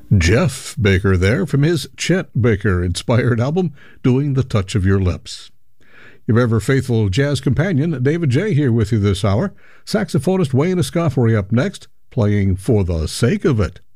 Jeff Baker there from his Chet Baker-inspired album, Doing the Touch of Your Lips. Your ever faithful jazz companion, David J. here with you this hour. Saxophonist Wayne Escoffery up next, playing For the Sake of It.